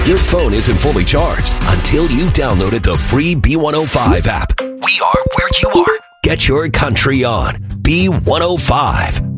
Your phone isn't fully charged until you've downloaded the free B105 app. We are where you are. Get your country on B105.